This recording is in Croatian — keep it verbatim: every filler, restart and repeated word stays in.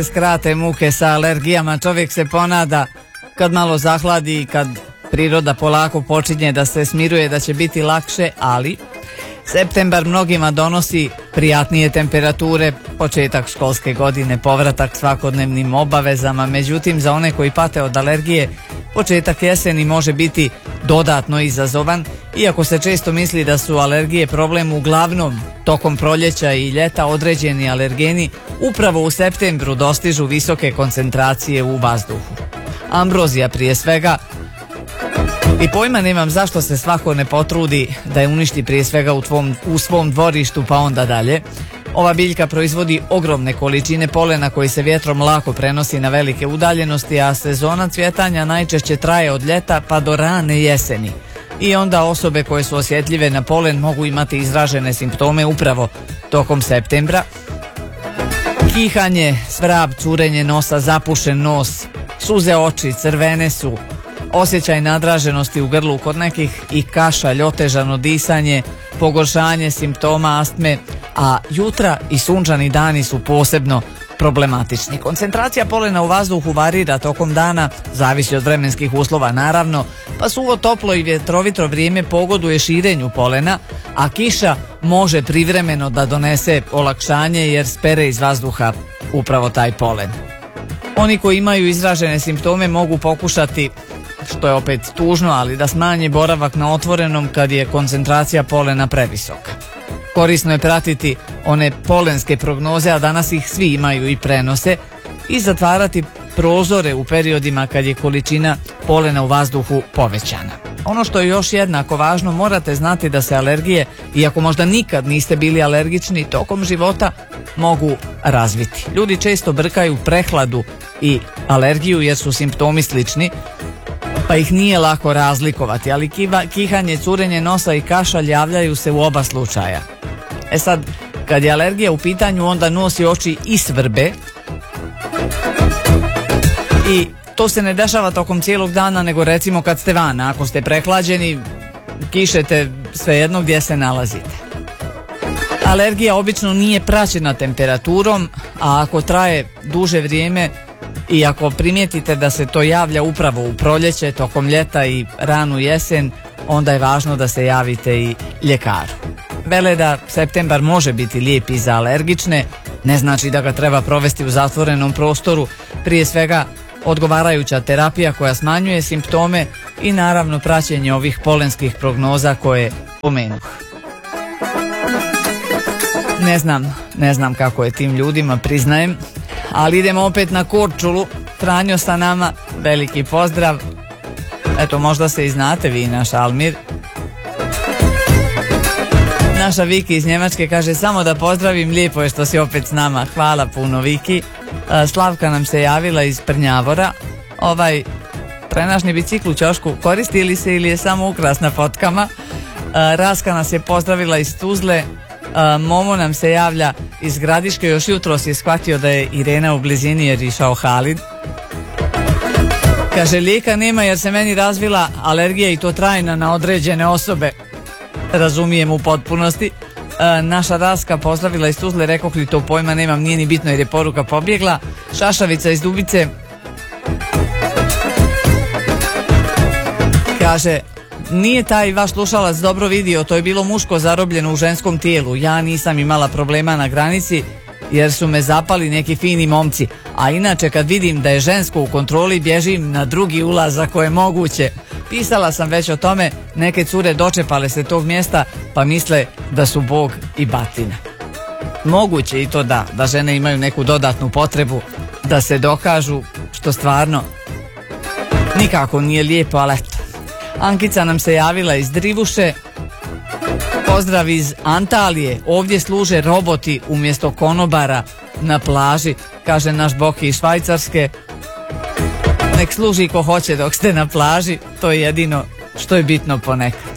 skrate muke sa alergijama. Čovjek se ponada kad malo zahladi i kad priroda polako počinje da se smiruje da će biti lakše, ali septembar mnogima donosi prijatnije temperature, početak školske godine, povratak svakodnevnim obavezama. Međutim, za one koji pate od alergije, početak jeseni može biti dodatno izazovan, iako se često misli da su alergije problem uglavnom tokom proljeća i ljeta. Određeni alergeni upravo u septembru dostižu visoke koncentracije u vazduhu. Ambrozija prije svega, i pojma nemam zašto se svako ne potrudi da je uništi prije svega u, tvom, u svom dvorištu pa onda dalje. Ova biljka proizvodi ogromne količine polena koji se vjetrom lako prenosi na velike udaljenosti, a sezona cvjetanja najčešće traje od ljeta pa do rane jeseni. I onda osobe koje su osjetljive na polen mogu imati izražene simptome upravo tokom septembra. Kihanje, svrab, curenje nosa, zapušen nos, suze oči, crvene su, osjećaj nadraženosti u grlu kod nekih i kašalj, otežano disanje, pogoršanje simptoma astme, a jutra i sunčani dani su posebno problematični. Koncentracija polena u vazduhu varira tokom dana, zavisi od vremenskih uslova naravno, pa suvo, toplo i vjetrovito vrijeme pogoduje širenju polena, a kiša može privremeno da donese olakšanje jer spere iz vazduha upravo taj polen. Oni koji imaju izražene simptome mogu pokušati, što je opet tužno, ali da smanje boravak na otvorenom kad je koncentracija polena previsoka. Korisno je pratiti one polenske prognoze, a danas ih svi imaju i prenose, i zatvarati prozore u periodima kad je količina polena u vazduhu povećana. Ono što je još jednako važno, morate znati da se alergije, iako možda nikad niste bili alergični, tokom života mogu razviti. Ljudi često brkaju prehladu i alergiju jer su simptomi slični, pa ih nije lako razlikovati, ali kiva, kihanje, curenje nosa i kašalj javljaju se u oba slučaja. E sad, kad je alergija u pitanju, onda nos i oči i svrbe, i to se ne dešava tokom cijelog dana, nego recimo kad ste vana. Ako ste prehlađeni, kišete svejedno gdje se nalazite. Alergija obično nije praćena temperaturom, a ako traje duže vrijeme i ako primijetite da se to javlja upravo u proljeće, tokom ljeta i ranu jesen, onda je važno da se javite i ljekaru. Vele da septembar može biti lijep i za alergične, ne znači da ga treba provesti u zatvorenom prostoru, prije svega odgovarajuća terapija koja smanjuje simptome i naravno praćenje ovih polenskih prognoza koje pomenuh. Ne znam, ne znam kako je tim ljudima, priznajem, ali idemo opet na Korčulu. Franjo sa nama, veliki pozdrav. Eto, možda se i znate vi, naš Almir. Naša Viki iz Njemačke kaže samo da pozdravim, lijepo je što si opet s nama. Hvala puno, Viki. Slavka nam se javila iz Prnjavora. Ovaj prenašni bicikl u ćošku koristi li se ili je samo ukras na fotkama? Raska nas je pozdravila iz Tuzle. Momo nam se javlja iz Gradiške, još jutros je shvatio da je Irena u blizini jer išao Halid. Kaže, lijeka nema jer se meni razvila alergija i to trajna na određene osobe. Razumijem u potpunosti. E, naša Raska pozdravila iz Tuzle, rekoh li to pojma nemam, nije ni bitno jer je poruka pobjegla. Šašavica iz Dubice kaže, nije taj vaš slušalac dobro vidio, to je bilo muško zarobljeno u ženskom tijelu. Ja nisam imala problema na granici jer su me zapali neki fini momci, a inače kad vidim da je žensko u kontroli bježim na drugi ulaz ako je moguće. Pisala sam već o tome, neke cure dočepale se tog mjesta pa misle da su Bog i batina. Moguće i to da, da žene imaju neku dodatnu potrebu da se dokažu, što stvarno nikako nije lijepo, ali eto. Ankica nam se javila iz Drivuše. Pozdrav iz Antalije, ovdje služe roboti umjesto konobara na plaži, kaže naš Boki iz Švajcarske. Nek služi ko hoće dok ste na plaži, to je jedino što je bitno ponekad.